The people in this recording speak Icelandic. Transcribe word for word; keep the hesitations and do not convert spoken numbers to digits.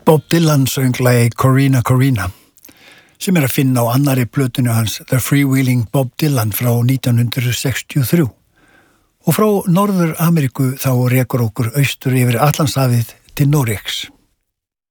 Bob Dylan söng lagið Corrina Corrina sem er að finna á annari plötunni hans The Freewheeling Bob Dylan frá nítján hundruð sextíu og þrjú. Og frá Norður Ameríku þá rekur okkur austur yfir Atlantshafið til Noregs.